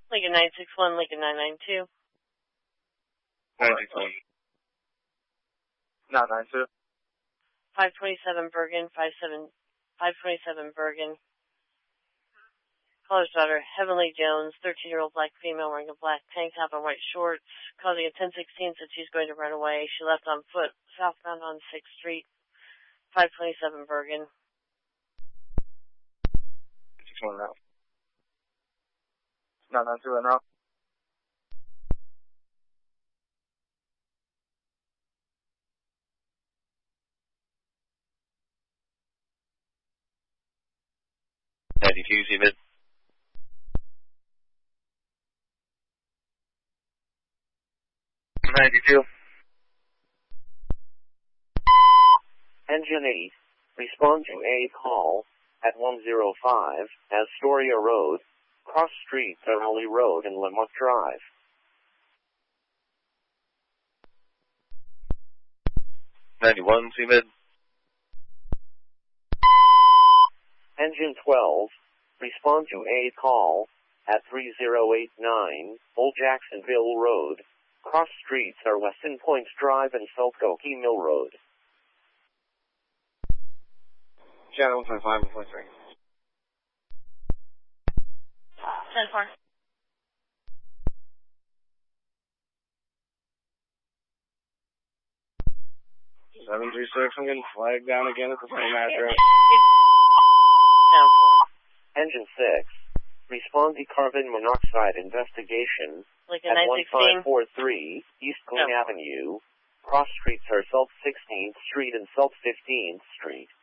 Lincoln 961, Lincoln 992. 961. 992. 527 Bergen, 527 Bergen. Caller's daughter, Heavenly Jones, 13-year-old black female wearing a black tank top and white shorts, causing a 1016, said she's going to run away. She left on foot, southbound on 6th Street, 527 Bergen. 61 now. 992 and now. mid. 92. Engine 8, respond to a call at 105 Astoria Road, cross street Thoroughly Road and Lamont Drive. Mid. Engine 12, respond to a call at 3089 Old Jacksonville Road, cross streets are Weston Point Drive and South Goki Mill Road. Channel 125 and 43. 10-4. 736, I'm getting flagged down again at the same address. 10-4. Engine 6, respond to carbon monoxide investigation Lincoln at 916. 1543 East Glen Avenue, cross streets are South 16th Street and South 15th Street.